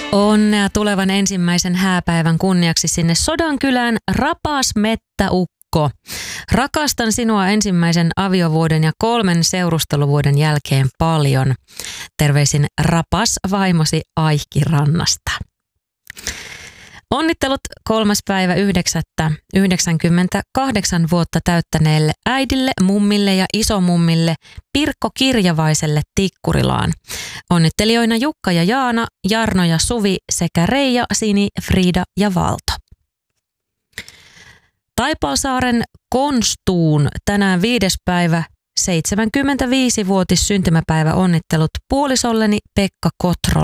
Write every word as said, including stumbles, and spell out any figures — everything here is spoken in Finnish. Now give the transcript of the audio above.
Onnea tulevan ensimmäisen hääpäivän kunniaksi sinne Sodankylään Rapas Mettäukko. Rakastan sinua ensimmäisen aviovuoden ja kolmen seurusteluvuoden jälkeen paljon. Terveisin Rapas vaimosi Aihki Rannasta. Onnittelut kolmas päivä yhdeksättä yhdeksänkymmentäkahdeksan vuotta täyttäneelle äidille, mummille ja isomummille Pirkko Kirjavaiselle Tikkurilaan. Onnittelijoina Jukka ja Jaana, Jarno ja Suvi sekä Reija, Sini, Frida ja Valto. Taipalsaaren Konstuun tänään viides päivä seitsemänkymmentäviisi-vuotis syntymäpäivä onnittelut puolisolleni Pekka Kotrolle.